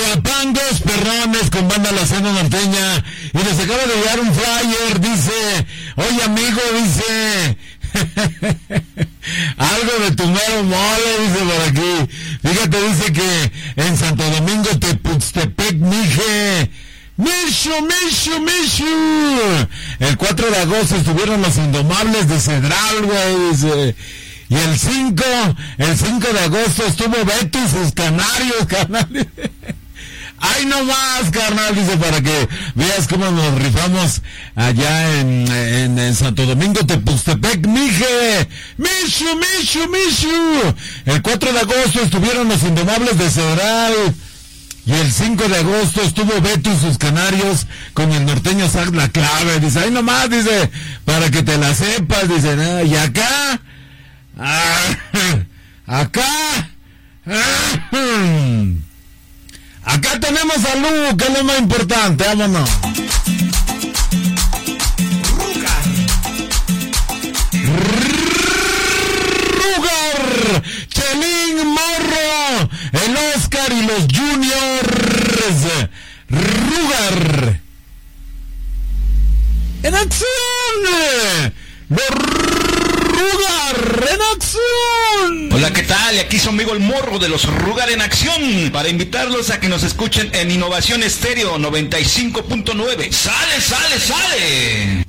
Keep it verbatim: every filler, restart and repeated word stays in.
Guapangos Perrones con banda La Cena Norteña. Y les acaba de llegar un flyer, dice, oye amigo, dice, algo de tu mero mole, dice por aquí. Fíjate, dice que en Santo Domingo, Tepuxtepec, mije, Mishu, Mishu, Mishu. El cuatro de agosto estuvieron los Indomables de Cedral, güey, dice. Y el cinco, el cinco de agosto estuvo Beto y sus canarios, carnal. Ay, no más, carnal, dice, para que veas cómo nos rifamos allá en, en, en Santo Domingo, Tepuxtepec, mije, Mishu, Mishu, Mishu. El cuatro de agosto estuvieron los Indomables de Cedral. Y el cinco de agosto estuvo Beto y sus canarios con el norteño Sac La Clave. Dice, ay, no más, dice, para que te la sepas, dice, ¿no? Y acá, ah, acá, ah, acá tenemos a Lu, que es lo más importante, vámonos. Rugar, Chelín, Morro, el Oscar y los Juniors. Rugar. ¡En acción! ¡Los Rugar en acción! Hola, ¿qué tal? Y aquí su amigo el Morro de los Rugar en acción, para invitarlos a que nos escuchen en Innovación Estéreo noventa y cinco punto nueve. ¡Sale, sale, sale!